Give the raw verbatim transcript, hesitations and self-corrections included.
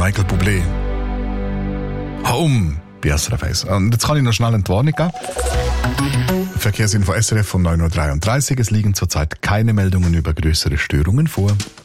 Michael Bublé. Home bei S R F eins. Und jetzt kann ich noch schnell eine Warnung geben. Verkehrsinfo S R F von neun Uhr dreiunddreißig. Es liegen zurzeit keine Meldungen über größere Störungen vor.